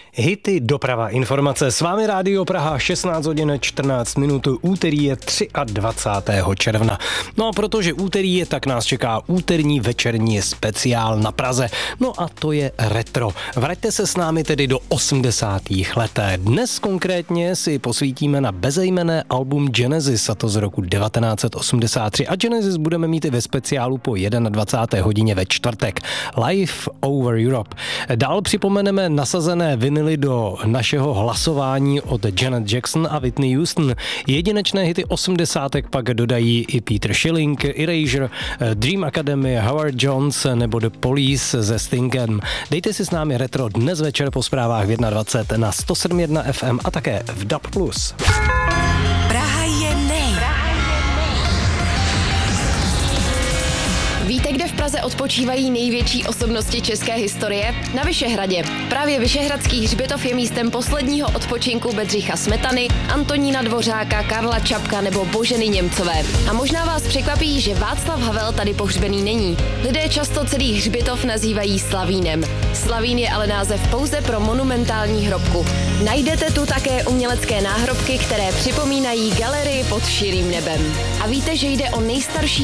Hity, doprava, informace. S vámi Rádio Praha, 16 hodin 14 minut, úterý je 23. června. No a protože úterý je, tak nás čeká úterní večerní speciál na Praze. No a to je retro. Vraťte se s námi tedy do 80. let. Dnes konkrétně si posvítíme na bezejmenné album Genesis, a to z roku 1983. A Genesis budeme mít i ve speciálu po 21. hodině ve čtvrtek. Live over Europe. Dál připomeneme nasazené vinily do našeho hlasování od Janet Jackson a Whitney Houston. Jedinečné hity 80. pak dodají i Peter Schilling, Erasure, Dream Academy, Howard Jones nebo The Police se Stingem. Dejte si s námi retro dnes večer po zprávách v 21 na 107.1 FM a také v DAB+. Praha je nej. Víte, kde v Praze odpočívají největší osobnosti české historie? Na Vyšehradě. Právě Vyšehradský hřbitov je místem posledního odpočinku Bedřicha Smetany, Antonína Dvořáka, Karla Čapka nebo Boženy Němcové. A možná vás překvapí, že Václav Havel tady pohřbený není. Lidé často celý hřbitov nazývají Slavínem. Slavín je ale název pouze pro monumentální hrobku. Najdete tu také umělecké náhrobky, které připomínají galerii pod širým nebem. A víte, že jde o nejstarší